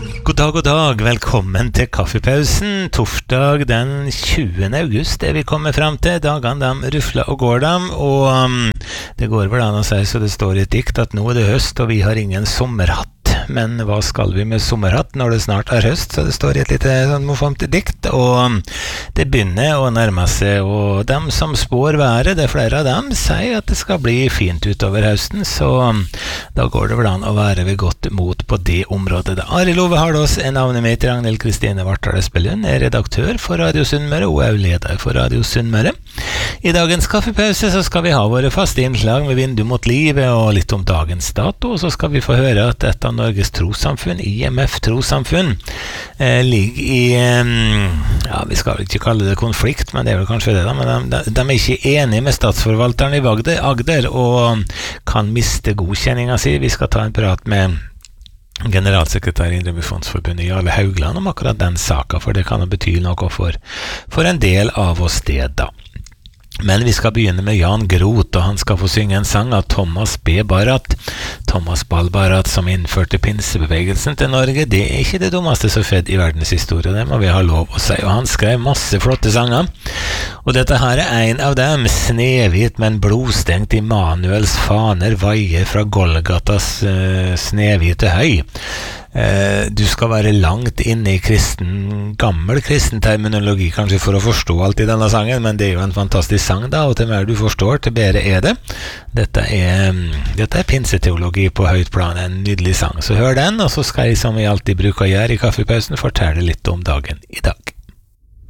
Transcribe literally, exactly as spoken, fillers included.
God dag, god dag. Velkommen til kaffepausen. Torsdag den tjuende august er vi kommet frem til. Dagene de rufler og går dem, og um, det går vel an å si så det står i et dikt at nå er det høst, og vi har ingen sommerhatt. Men hva skal vi med sommerhatt når det snart er høst? Så det står i et lite sånn morsomt dikt, og det begynner å nærme seg, og dem som spår været, det er flere av dem, sier at det skal bli fint utover høsten, så da går det vel an å være ved godt mot på det området. Arild Ove Hardås er navnet mitt, Ragnhild Kristine Vartdal Espelund er redaktør for Radio Sunnmøre, og er leder for Radio Sunnmøre. I dagens kaffepause så skal vi ha våre faste innslag med vindu mot livet og litt om dagens dato, og så skal vi få høre at et av Norges trossamfunn, I M F Trossamfunn, eh, ligger i, eh, ja, vi skal ikke kalle det konflikt, men det er vel kanskje det da, men de, de er ikke enige med statsforvalteren i Agder, Agder og kan miste godkjenninga si. Vi skal ta en prat med generalsekretær i Indremisjonsforbundet Jarle Haugland om akkurat den saka, for det kan jo bety noe for, for en del av oss det da. Men vi skal begynne med Jan Groth, og han skal få synge en sang av Thomas B. Barrat. Thomas Ball Barrat, som innførte pinsebevegelsen til Norge, det er ikke det dummeste som skjedde i verdenshistorie, det må vi ha lov å si, og han skrev masse flotte sanger. Og dette her er en av dem, Snehvit, men blodstengt Immanuels faner veier fra Golgatas uh, snehvite høy. Uh, du skal være langt inne i kristen, gammel kristen terminologi kanskje for å forstå alt i denne sangen, men det er jo en fantastisk sang da, og til mer du forstår, til bedre er det. Dette er, dette er pinseteologi på høyt plan, en nydelig sang. Så hør den, og så skal jeg som vi alltid bruker å gjøre i kaffepausen fortelle litt om dagen i dag.